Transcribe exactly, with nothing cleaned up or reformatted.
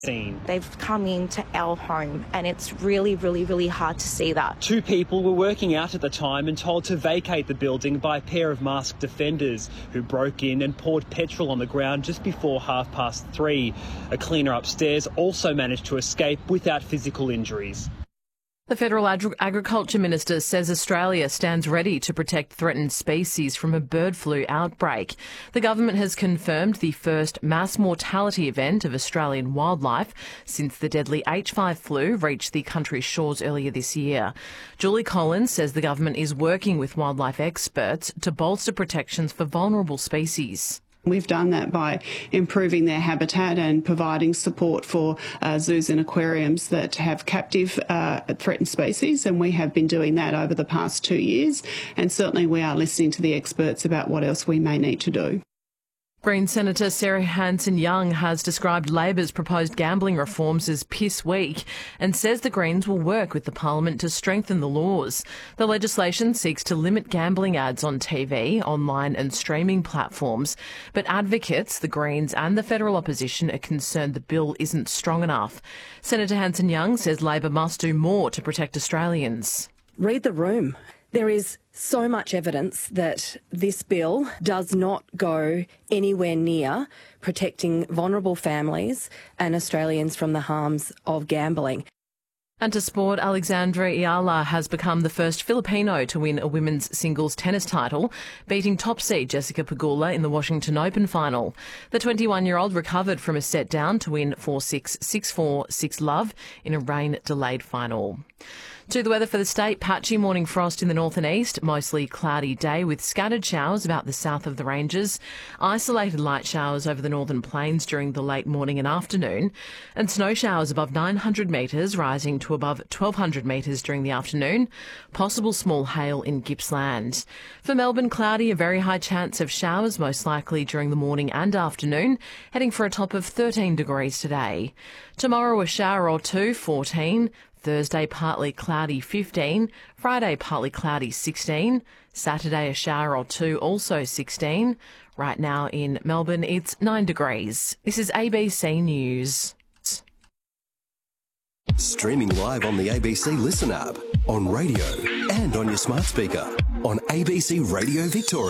scene. They've come into our home and it's really, really, really hard to see that. Two people were working out at the time and told to vacate the building by a pair of masked defenders who broke in and poured petrol on the ground just before half past three. A cleaner upstairs also managed to escape without physical injuries. The Federal Agri- Agriculture Minister says Australia stands ready to protect threatened species from a bird flu outbreak. The government has confirmed the first mass mortality event of Australian wildlife since the deadly H five flu reached the country's shores earlier this year. Julie Collins says the government is working with wildlife experts to bolster protections for vulnerable species. We've done that by improving their habitat and providing support for uh, zoos and aquariums that have captive uh, threatened species, and we have been doing that over the past two years. And certainly we are listening to the experts about what else we may need to do. Green Senator Sarah Hanson-Young has described Labor's proposed gambling reforms as piss weak and says the Greens will work with the Parliament to strengthen the laws. The legislation seeks to limit gambling ads on T V, online and streaming platforms, but advocates, the Greens and the federal opposition, are concerned the bill isn't strong enough. Senator Hanson-Young says Labor must do more to protect Australians. Read the room. There is so much evidence that this bill does not go anywhere near protecting vulnerable families and Australians from the harms of gambling. And to sport, Alexandra Iala has become the first Filipino to win a women's singles tennis title, beating top seed Jessica Pegula in the Washington Open final. The twenty-one-year-old recovered from a set down to win four six, six four, six love in a rain-delayed final. To the weather for the state, patchy morning frost in the north and east, mostly cloudy day with scattered showers about the south of the ranges, isolated light showers over the northern plains during the late morning and afternoon, and snow showers above nine hundred metres rising to above twelve hundred metres during the afternoon, possible small hail in Gippsland. For Melbourne, cloudy, a very high chance of showers, most likely during the morning and afternoon, heading for a top of thirteen degrees today. Tomorrow, a shower or two, fourteen. Thursday, partly cloudy, fifteen. Friday, partly cloudy, sixteen. Saturday, a shower or two, also sixteen. Right now in Melbourne, it's nine degrees. This is A B C News. Streaming live on the A B C Listen app, on radio and on your smart speaker, on A B C Radio Victoria.